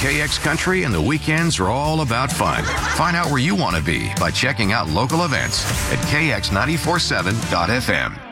KX Country and the weekends are all about fun. Find out where you want to be by checking out local events at kx947.fm.